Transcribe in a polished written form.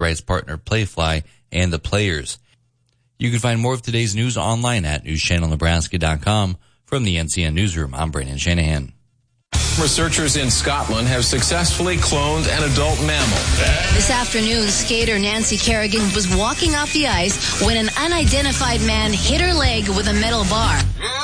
rights partner Playfly and the players. You can find more of today's news online at newschannelnebraska.com. From the NCN Newsroom, I'm Brandon Shanahan. Researchers in Scotland have successfully cloned an adult mammal. This afternoon, skater Nancy Kerrigan was walking off the ice when an unidentified man hit her leg with a metal bar.